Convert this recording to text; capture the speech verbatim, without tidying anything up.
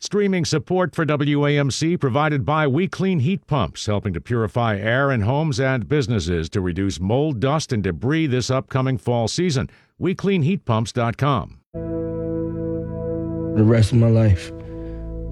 Streaming support for W A M C provided by We Clean Heat Pumps, helping to purify air in homes and businesses to reduce mold, dust, and debris this upcoming fall season. we clean heat pumps dot com. The rest of my life,